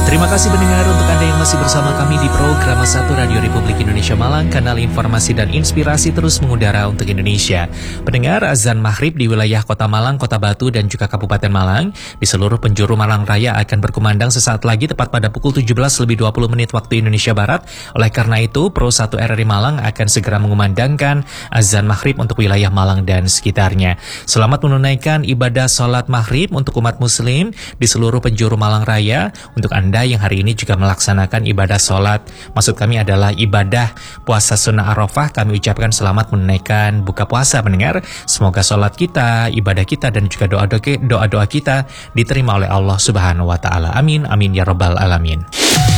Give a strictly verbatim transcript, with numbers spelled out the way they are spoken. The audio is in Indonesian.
Terima kasih pendengar untuk Anda yang masih bersama kami di program satu Radio Republik Indonesia Malang, kanal informasi dan inspirasi terus mengudara untuk Indonesia. Pendengar, azan maghrib di wilayah Kota Malang, Kota Batu, dan juga Kabupaten Malang di seluruh penjuru Malang Raya akan berkumandang sesaat lagi tepat pada pukul tujuh belas lebih dua puluh menit waktu Indonesia Barat. Oleh karena itu, Pro satu R R I Malang akan segera mengumandangkan azan maghrib untuk wilayah Malang dan sekitarnya. Selamat menunaikan ibadah sholat maghrib untuk umat muslim di seluruh penjuru Malang Raya. Untuk Anda yang hari ini juga melaksanakan ibadah sholat, maksud kami adalah ibadah puasa sunnah Arafah, kami ucapkan selamat menunaikan buka puasa pendengar. Semoga sholat kita, ibadah kita, dan juga doa-doa doa-doa kita diterima oleh Allah Subhanahu wa Ta'ala. Amin, amin ya rabbal alamin.